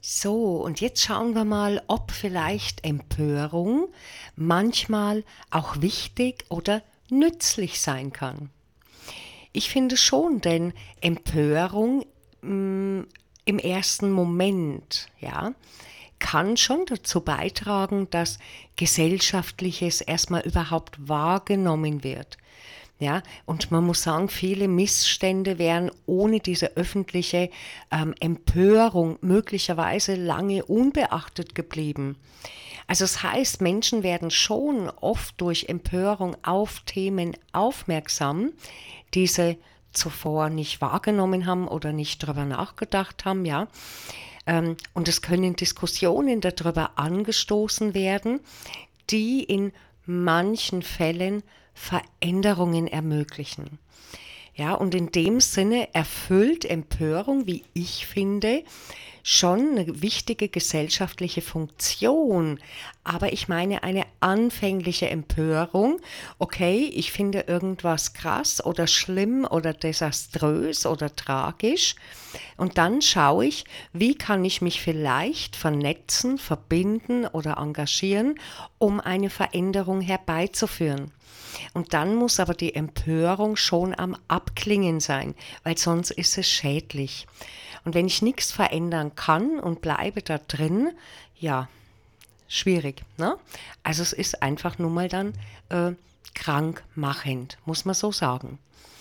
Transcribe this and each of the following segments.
So, und jetzt schauen wir mal, ob vielleicht Empörung manchmal auch wichtig oder nützlich sein kann. Ich finde schon, denn Empörung im ersten Moment, ja, kann schon dazu beitragen, dass Gesellschaftliches erstmal überhaupt wahrgenommen wird. Ja, und man muss sagen, viele Missstände wären ohne diese öffentliche Empörung möglicherweise lange unbeachtet geblieben. Also das heißt, Menschen werden schon oft durch Empörung auf Themen aufmerksam, die sie zuvor nicht wahrgenommen haben oder nicht drüber nachgedacht haben, ja. Und es können Diskussionen darüber angestoßen werden, die in manchen Fällen Veränderungen ermöglichen. Ja, und in dem Sinne erfüllt Empörung, wie ich finde, schon eine wichtige gesellschaftliche Funktion. Aber ich meine eine anfängliche Empörung. Okay, ich finde irgendwas krass oder schlimm oder desaströs oder tragisch. Und dann schaue ich, wie kann ich mich vielleicht vernetzen, verbinden oder engagieren, um eine Veränderung herbeizuführen. Und dann muss aber die Empörung schon am Abklingen sein, weil sonst ist es schädlich. Und wenn ich nichts verändern kann und bleibe da drin, ja, schwierig. Ne? Also es ist einfach nur mal dann krankmachend, muss man so sagen.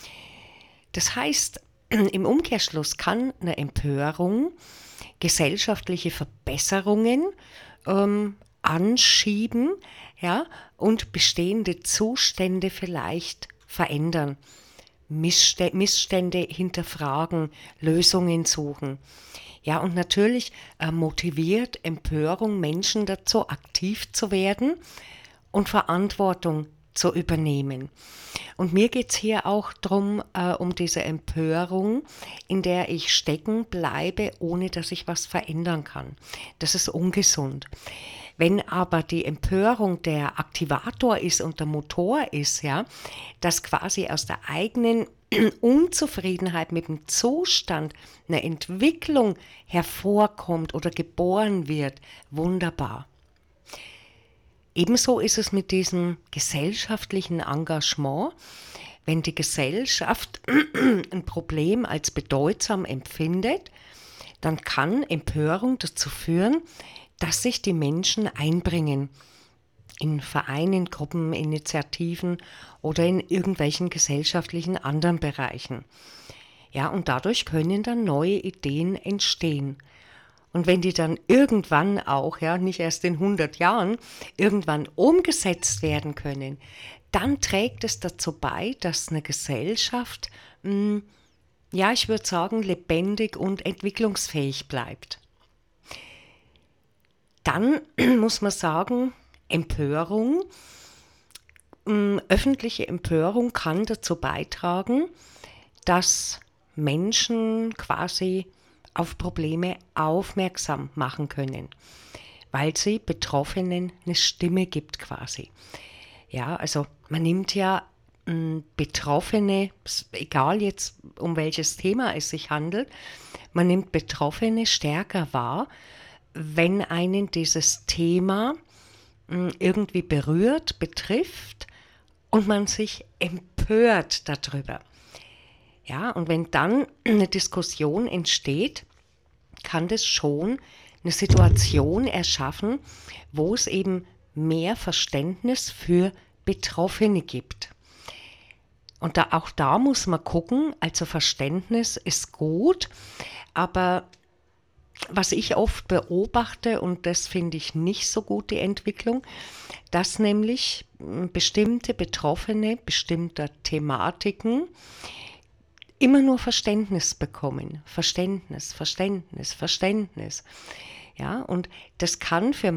Das heißt, im Umkehrschluss kann eine Empörung gesellschaftliche Verbesserungen anschieben, ja, und bestehende Zustände vielleicht verändern. Missstände hinterfragen, Lösungen suchen. Ja, und natürlich motiviert Empörung Menschen dazu, aktiv zu werden und Verantwortung zu übernehmen. Und mir geht es hier auch darum, um diese Empörung, in der ich stecken bleibe, ohne dass ich was verändern kann. Das ist ungesund. Wenn aber die Empörung der Aktivator ist und der Motor ist, ja, dass quasi aus der eigenen Unzufriedenheit mit dem Zustand eine Entwicklung hervorkommt oder geboren wird, wunderbar. Ebenso ist es mit diesem gesellschaftlichen Engagement. Wenn die Gesellschaft ein Problem als bedeutsam empfindet, dann kann Empörung dazu führen, dass sich die Menschen einbringen in Vereinen, Gruppen, Initiativen oder in irgendwelchen gesellschaftlichen anderen Bereichen. Ja, und dadurch können dann neue Ideen entstehen. Und wenn die dann irgendwann auch, ja, nicht erst in 100 Jahren, irgendwann umgesetzt werden können, dann trägt es dazu bei, dass eine Gesellschaft, ja, ich würde sagen, lebendig und entwicklungsfähig bleibt. Dann muss man sagen, Empörung, öffentliche Empörung kann dazu beitragen, dass Menschen quasi auf Probleme aufmerksam machen können, weil sie Betroffenen eine Stimme gibt quasi. Ja, also man nimmt ja Betroffene, egal jetzt um welches Thema es sich handelt, man nimmt Betroffene stärker wahr, wenn einen dieses Thema irgendwie berührt, betrifft und man sich empört darüber. Ja, und wenn dann eine Diskussion entsteht, kann das schon eine Situation erschaffen, wo es eben mehr Verständnis für Betroffene gibt. Und auch da muss man gucken, also Verständnis ist gut, aber was ich oft beobachte, und das finde ich nicht so gut, die Entwicklung, dass nämlich bestimmte Betroffene bestimmter Thematiken immer nur Verständnis bekommen. Verständnis. Ja, und das kann für